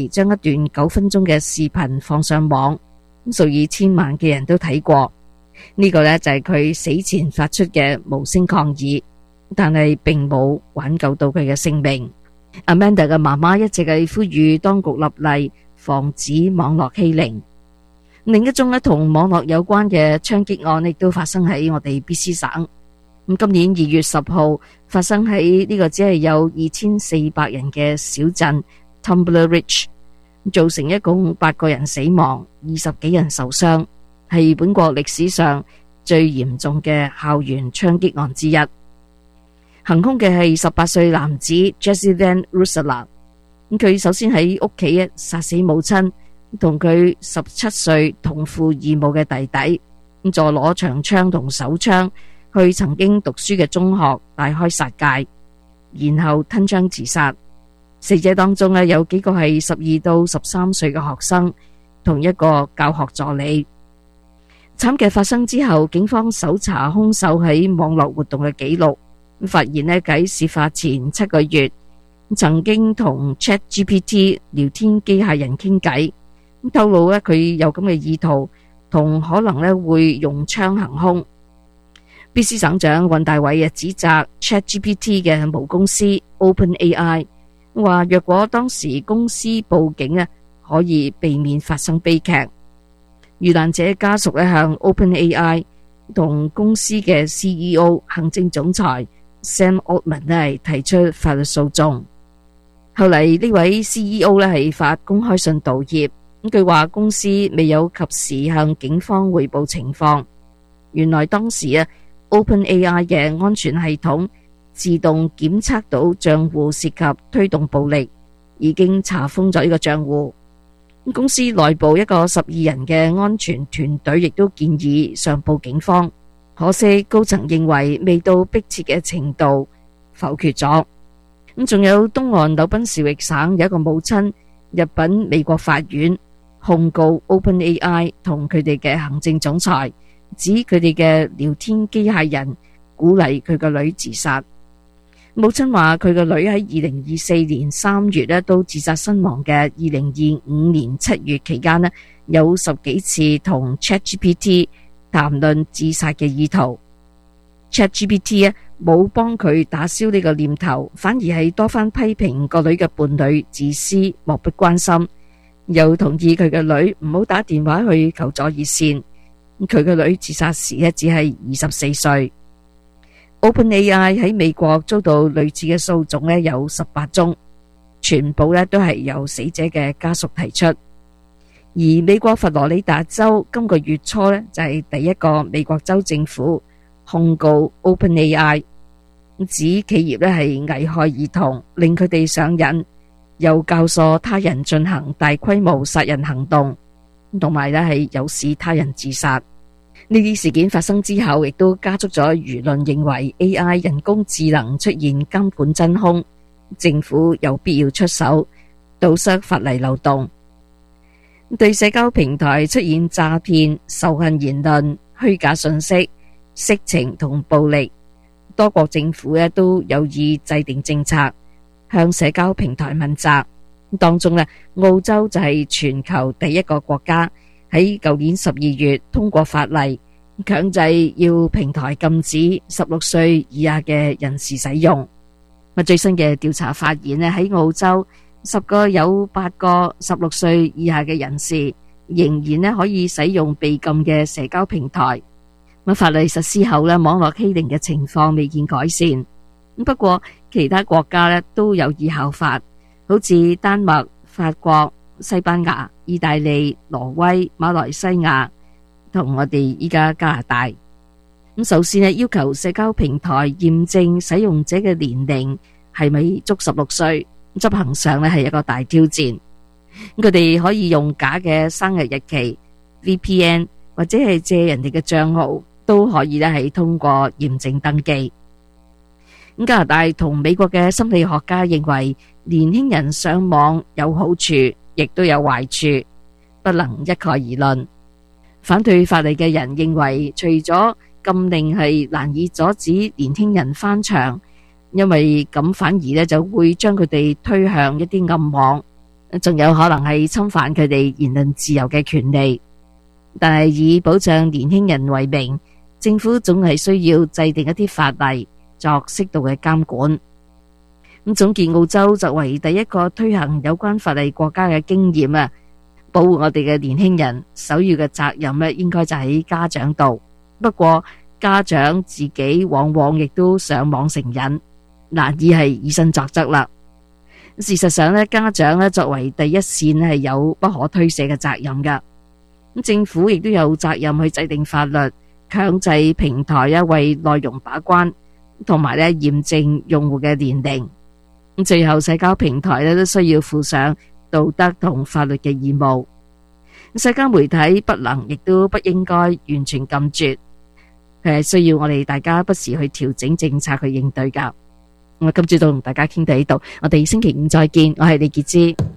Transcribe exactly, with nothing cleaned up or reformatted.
將一段九分鐘嘅視頻放上網，數以千萬嘅人都睇過。呢個呢，就係佢死前發出嘅無聲抗議，但係並冇挽救到佢嘅性命。Amanda 嘅媽媽一直係呼籲當局立例防止網絡欺凌。另一宗咧同網絡有關嘅槍擊案亦都發生喺我哋 B C 省。咁今年二月十號發生喺呢個只係有二千四百人嘅小鎮 Tumbler Ridge， 造成一共八個人死亡，二十幾人受傷，係本國歷史上最嚴重嘅校園槍擊案之一。行兇嘅係十八歲男子 Jesse Van Russela。咁佢首先喺屋企殺死母親同佢十七歲同父異母嘅弟弟，咁再攞長槍同手槍去曾經讀書嘅中學大開殺戒，然後吞槍自殺。死者當中咧有幾個係十二到十三歲嘅學生，同一個教學助理。慘劇發生之後，警方搜查兇手喺網絡活動嘅記錄，發現咧喺事發前七個月曾經同 ChatGPT 聊天機械人傾偈，咁透露咧佢有咁嘅意圖，同可能咧會用槍行兇。B C 省長尹大偉指責 ChatGPT 嘅母公司 OpenAI， 話若果當時公司報警咧，可以避免發生悲劇。遇難者家屬咧向 OpenAI 同公司嘅 C E O 行政總裁 Sam Altman 咧提出法律訴訟。後嚟呢位 C E O 咧係發公開信道歉，咁佢話公司未有及時向警方匯報情況。原來當時啊 OpenAI 嘅安全系統自動檢測到賬戶涉及推動暴力，已經查封咗呢個賬戶。公司內部一個十二人嘅安全團隊亦都建議上報警方，可惜高層認為未到迫切嘅程度，否決咗。咁仲有東岸紐賓士域省有一個母親入稟美國法院控告 OpenAI 同佢哋嘅行政總裁，指佢哋嘅聊天機械人鼓勵佢個女自殺。母親話佢個女喺二零二四年三月咧到自殺身亡嘅二零二五年七月期間咧，有十幾次同 ChatGPT 談論自殺嘅意圖。ChatGPT 啊冇幫佢打消呢個念頭，反而係多番批評個女嘅伴侶自私、漠不關心，又同意佢嘅女唔好打電話去求助熱線。佢嘅女自殺時咧只係二十四歲。OpenAI 喺美國遭到類似嘅訴訟咧有十八宗，全部咧都係由死者嘅家屬提出。而美國佛羅里達州今個月初咧就係第一個美國州政府控告 OpenAI， 指企業咧係危害兒童，令佢哋上癮，又教唆他人進行大規模殺人行動，同埋咧係誘使他人自殺。呢啲事件發生之後，亦都加速咗輿論認為 A I 人工智能出現監管真空，政府有必要出手堵塞法例漏洞。對社交平台出現詐騙、仇恨言論、虛假信息、色情同暴力，多國政府咧都有意制定政策，向社交平台問責。當中咧，澳洲就係全球第一個國家，喺舊年十二月通過法例，強制要平台禁止十六歲以下嘅人士使用。最新嘅調查發現咧，喺澳洲十個有八個十六歲以下嘅人士仍然咧可以使用被禁嘅社交平台。咁法例實施後咧，網絡欺凌嘅情況未見改善。不過其他國家咧都有意效法，好似丹麥、法國、西班牙、意大利、挪威、馬來西亞同我哋依家加拿大。咁首先係要求社交平台驗證使用者嘅年齡係咪足十六歲，執行上咧係一個大挑戰。佢哋可以用假嘅生日日期、V P N 或者係借人哋嘅賬號，都可以咧係通過驗證登記。咁加拿大同美國嘅心理學家認為，年輕人上網有好處，亦都有壞處，不能一概而論。反對法例嘅人認為，除咗禁令係難以阻止年輕人翻牆，因為咁反而咧就會將佢哋推向一啲暗網， 仲有可能係侵犯佢哋言論自由嘅權利。但係以保障年輕人為名，政府總係需要制定一啲法例作適度嘅監管。咁總結澳洲作為第一個推行有關法例國家嘅經驗啊，保護我哋嘅年輕人，首要嘅責任咧，應該就喺家長度。不過家長自己往往亦都上網成癮，難以係以身作則啦。事實上咧，家長咧作為第一線係有不可推卸嘅責任噶。咁政府亦都有責任去制定法律，強制平台啊為內容把關，同埋咧驗證用戶嘅年齡。咁最後社交平台咧都需要負上道德同法律嘅義務。社交媒體不能亦都不應該完全禁絕，佢係需要我哋大家不時去調整政策去應對噶。我今朝都同大家傾到呢度，我哋星期五再見，我係李潔芝。